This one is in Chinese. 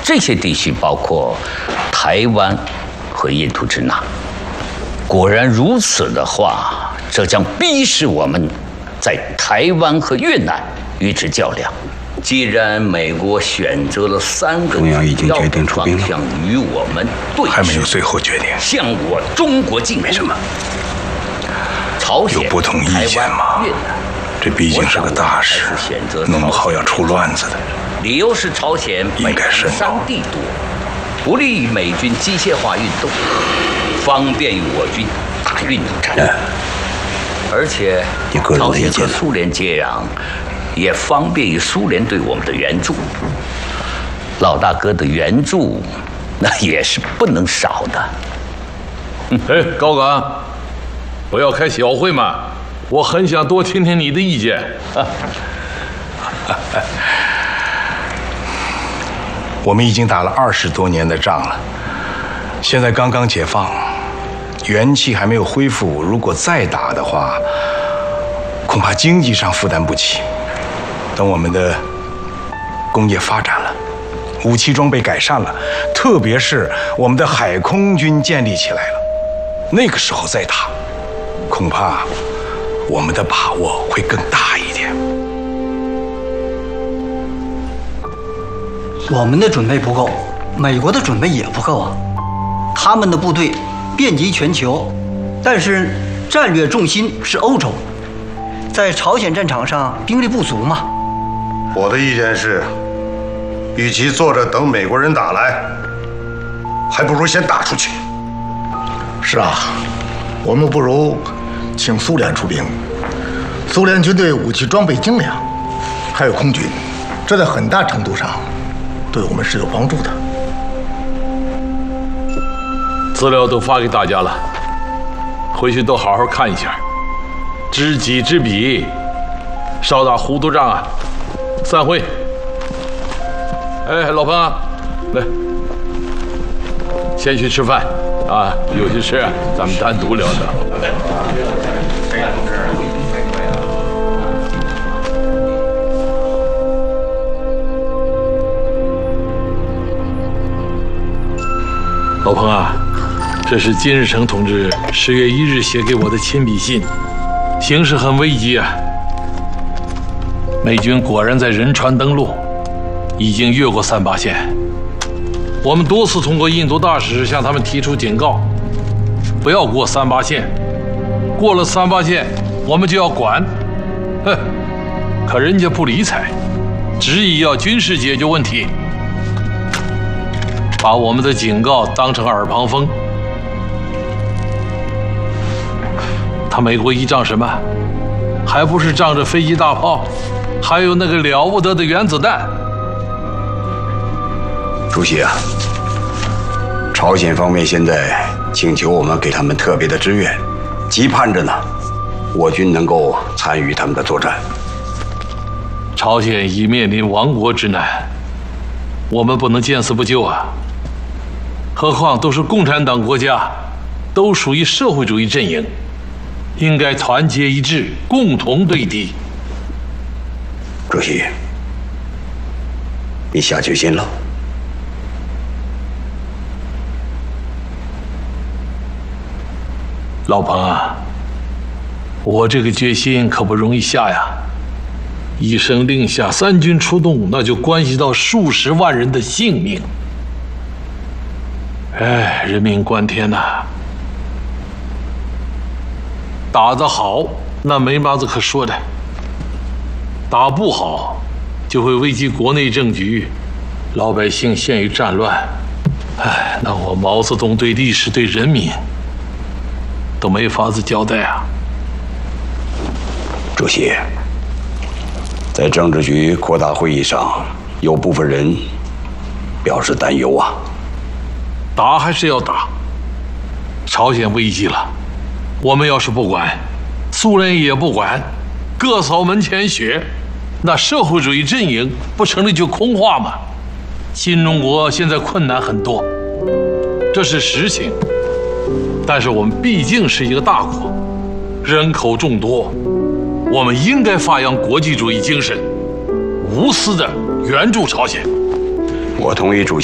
这些地区包括台湾和印度支那。果然如此的话，这将逼使我们在台湾和越南与之较量。既然美国选择了3个中央已经决定出兵了， 向与我们对峙， 还没有最后决定。 向我中国进攻。 没什么。 朝鲜有不同意见吗？这毕竟是个大事，弄不好要出乱子的。 理由是朝鲜应该慎重。 地多，不利于美军机械化运动，方便于我军打运动战。而且朝鲜和苏联接壤，也方便于苏联对我们的援助。老大哥的援助，那也是不能少的。 哎，高岗，不要开小会嘛，我很想多听听你的意见。 我们已经打了20多年的仗了，现在刚刚解放，元气还没有恢复。如果再打的话，恐怕经济上负担不起。等我们的工业发展了，武器装备改善了，特别是我们的海空军建立起来了，那个时候再打，恐怕我们的把握会更大一点。 我们的准备不够，美国的准备也不够啊。他们的部队遍及全球，但是战略重心是欧洲，在朝鲜战场上兵力不足嘛。 我的意见是，与其坐着等美国人打来，还不如先打出去。 是啊，我们不如请苏联出兵。苏联军队武器装备精良，还有空军，这在很大程度上对我们是有帮助的。 资料都发给大家了，回去都好好看一下，知己知彼，少打糊涂账啊！散会。哎，老彭啊，来，先去吃饭啊，有些事咱们单独聊聊。老彭啊，这是金日成同志10月1日写给我的亲笔信，形势很危急啊。美军果然在仁川登陆，已经越过38线。我们多次通过印度大使向他们提出警告，不要过38线，过了38线我们就要管。哼，可人家不理睬，执意要军事解决问题，把我们的警告当成耳旁风。他美国依仗什么？还不是仗着飞机大炮，还有那个了不得的原子弹。 主席啊，朝鲜方面现在请求我们给他们特别的支援，期盼着呢，我军能够参与他们的作战。 朝鲜已面临亡国之难，我们不能见死不救啊！何况都是共产党国家，都属于社会主义阵营，应该团结一致，共同对敌。 主席，你下决心了？ 老彭啊，我这个决心可不容易下呀！一声令下，三军出动，那就关系到数十万人的性命。哎，人命关天呐！打得好，那没嘛子可说的；打不好，就会危及国内政局，老百姓陷于战乱。哎，那我毛泽东对历史、对人民都没法子交代啊！ 主席，在政治局扩大会议上，有部分人表示担忧啊。 打还是要打，朝鲜危机了，我们要是不管，苏联也不管，各扫门前雪，那社会主义阵营不成了就空话吗？新中国现在困难很多，这是实情。但是我们毕竟是一个大国，人口众多，我们应该发扬国际主义精神，无私的援助朝鲜。 我同意主席